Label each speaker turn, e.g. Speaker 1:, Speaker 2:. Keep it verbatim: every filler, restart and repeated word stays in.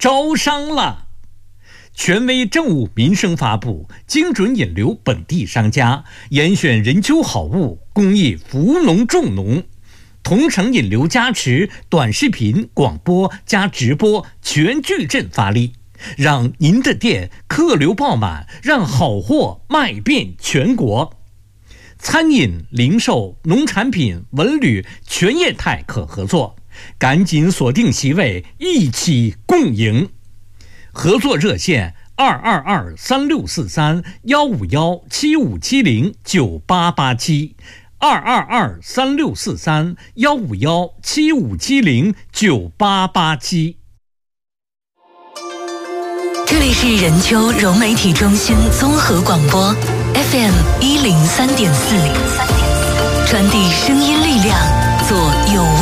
Speaker 1: 招商了。权威政务民生发布，精准引流本地商家，严选人丘好物，公益扶农助农。同城引流加持，短视频、广播加直播全矩阵发力，让您的店客流爆满，让好货卖遍全国。餐饮、零售、农产品、文旅全业态可合作，赶紧锁定席位，一起共赢。合作热线二二二三六四三幺五幺七五七零九八八七，二二二三六四三幺五幺七五七零九八八七。
Speaker 2: 这里是任丘融媒体中心综合广播 F M 一零三点四，传递声音力量，做有